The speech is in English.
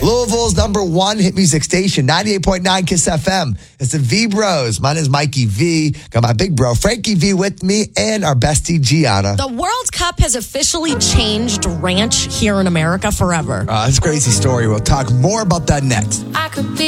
Louisville's #1 hit music station, 98.9 KISS FM. It's the V Bros. My name is Mikey V. Got my big bro, Frankie V, with me, and our bestie, Gianna. The World Cup has officially changed ranch here in America forever. That's a crazy story. We'll talk more about that next. I could be